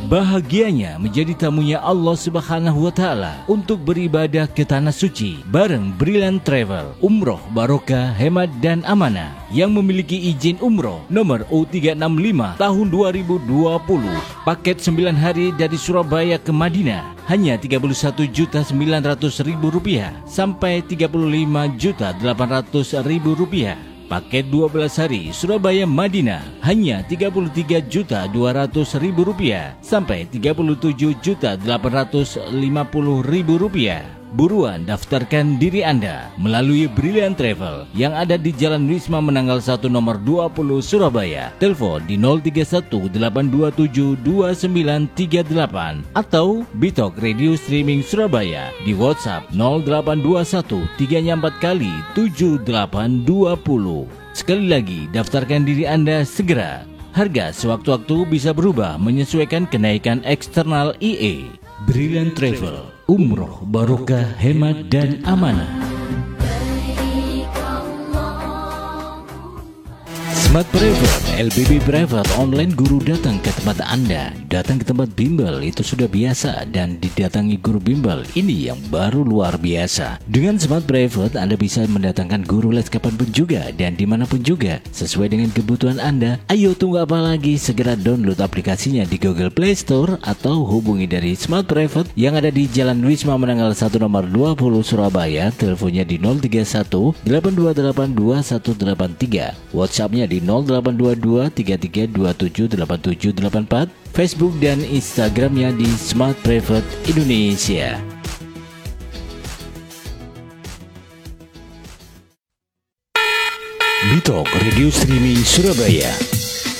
Bahagianya menjadi tamunya Allah Subhanahu wa Ta'ala untuk beribadah ke tanah suci bareng Brilliant Travel, umroh barokah, hemat dan amanah, yang memiliki izin umroh nomor U365 tahun 2020. Paket 9 hari dari Surabaya ke Madinah hanya Rp31.900.000 sampai Rp35.800.000. Paket 12 hari Surabaya Madinah hanya Rp33.200.000 sampai Rp37.850.000. Buruan daftarkan diri Anda melalui Brilliant Travel yang ada di Jalan Wisma Menanggal 1 nomor 20 Surabaya. Telepon di 031-827-2938 atau Bitok Radio Streaming Surabaya di WhatsApp 0821-3-4-7-820. Sekali lagi, daftarkan diri Anda segera. Harga sewaktu-waktu bisa berubah menyesuaikan kenaikan eksternal IE. Brilliant Travel, umroh barokah, hemat dan amanah. Smart Private, LBB Private Online Guru datang ke tempat Anda. Datang ke tempat bimbel itu sudah biasa, dan didatangi guru bimbel ini yang baru luar biasa. Dengan Smart Private Anda bisa mendatangkan guru les kapanpun juga dan dimanapun juga sesuai dengan kebutuhan Anda. Ayo tunggu apa lagi, segera download aplikasinya di Google Play Store atau hubungi dari Smart Private yang ada di Jalan Wisma Menanggal 1 nomor 20 Surabaya. Teleponnya di 031 828 2183, WhatsAppnya di 0822 3327 8784, Facebook dan Instagramnya di Smart Private Indonesia. Bitok Radio Streaming Surabaya.